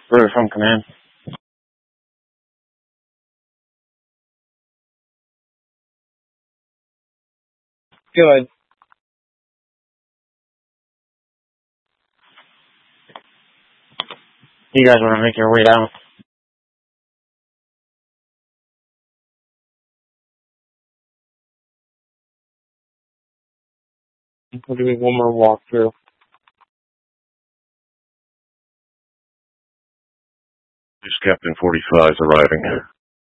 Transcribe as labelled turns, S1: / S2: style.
S1: Brother from command. Good. You guys want to make your way down? We're doing one more walkthrough.
S2: This Captain 45 is arriving.